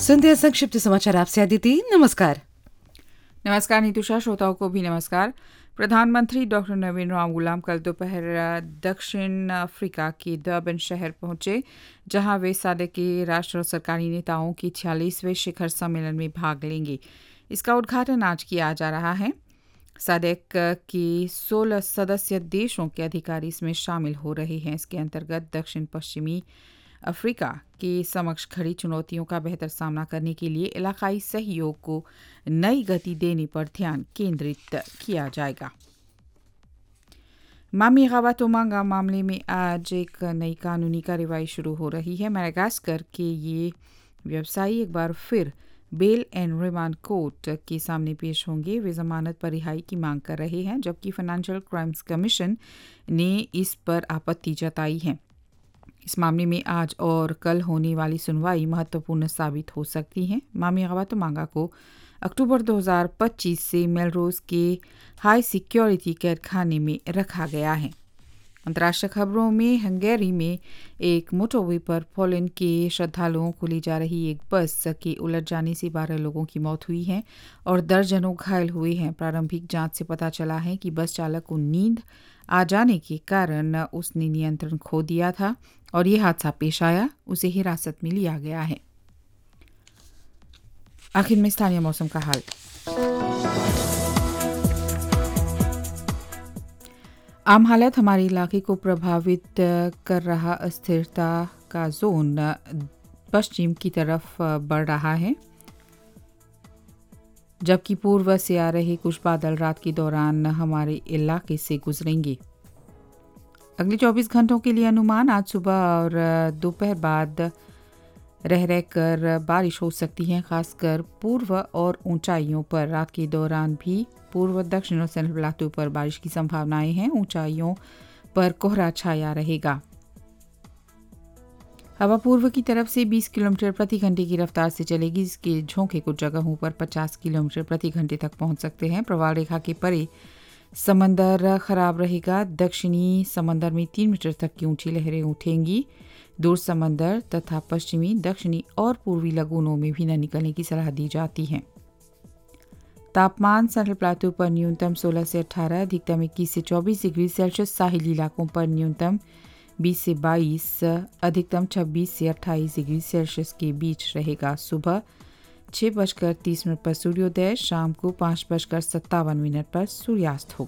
सुनते हैं संक्षिप्त समाचार। आपसे अदिति। नमस्कार। नमस्कार नीतूषा, श्रोताओं को भी नमस्कार। प्रधानमंत्री डॉक्टर नवीन राम गुलाम कल दोपहर दक्षिण अफ्रीका के डर्बन शहर पहुंचे, जहां वे सादक के राष्ट्र और सरकारी नेताओं के 46वें शिखर सम्मेलन में भाग लेंगे। इसका उद्घाटन आज किया जा रहा है। सादक के 16 सदस्य देशों के अधिकारी इसमें शामिल हो रहे हैं। इसके अंतर्गत दक्षिण पश्चिमी अफ्रीका के समक्ष खड़ी चुनौतियों का बेहतर सामना करने के लिए इलाकाई सहयोग को नई गति देने पर ध्यान केंद्रित किया जाएगा। मामी गवातोमांगा मामले में आज एक नई कानूनी कार्रवाई शुरू हो रही है। मैडागास्कर के ये व्यवसायी एक बार फिर बेल एंड रिमांड कोर्ट के सामने पेश होंगे। वे जमानत पर रिहाई की मांग कर रहे हैं, जबकि फाइनेंशियल क्राइम्स कमीशन ने इस पर आपत्ति जताई है। इस मामले में आज और कल होने वाली सुनवाई महत्वपूर्ण साबित हो सकती है। मामी गवातोमांगा को अक्टूबर 2025 से मेलरोज के हाई सिक्योरिटी कैद खाने में रखा गया है। अंतर्राष्ट्रीय खबरों में हंगेरी में एक मोटरवे पर पोलैंड के श्रद्धालुओं को ले जा रही एक बस के उलट जाने से 12 लोगों की मौत हुई है और दर्जनों घायल हुए हैं। प्रारंभिक जांच से पता चला है कि बस चालक को नींद आ जाने के कारण उसने नियंत्रण खो दिया था और ये हादसा पेश आया। उसे हिरासत में लिया गया है। आखिर में स्थानीय मौसम का हाल। आम हालत हमारे इलाके को प्रभावित कर रहा अस्थिरता का जोन पश्चिम की तरफ बढ़ रहा है, जबकि पूर्व से आ रहे कुछ बादल रात के दौरान हमारे इलाके से गुजरेंगे। अगले 24 घंटों के लिए अनुमान आज सुबह और दोपहर बाद रह रहकर बारिश हो सकती है, खासकर पूर्व और ऊंचाइयों पर। रात के दौरान भी पूर्व, दक्षिण और सेंट्रल प्लाटू पर बारिश की संभावनाएं हैं। ऊंचाइयों पर कोहरा छाया रहेगा। हवा पूर्व की तरफ से 20 किलोमीटर प्रति घंटे की रफ्तार से चलेगी, जिसके झोंके कुछ जगहों पर 50 किलोमीटर प्रति घंटे तक पहुंच सकते हैं। प्रवाल रेखा के परे समंदर खराब रहेगा। दक्षिणी समंदर में 3 मीटर तक की ऊंची लहरें उठेंगी। दूर समंदर तथा पश्चिमी, दक्षिणी और पूर्वी लगूनों में भी न निकलने की सलाह दी जाती है। तापमान सेंट्रल प्लाटू पर न्यूनतम 16 से 18, अधिकतम 21 से 24 डिग्री सेल्सियस। साहिली इलाकों पर न्यूनतम 20 से 22, अधिकतम 26 से 28 डिग्री सेल्सियस के बीच रहेगा। सुबह 6:30 पर सूर्योदय, शाम को 5:57 पर सूर्यास्त होगा।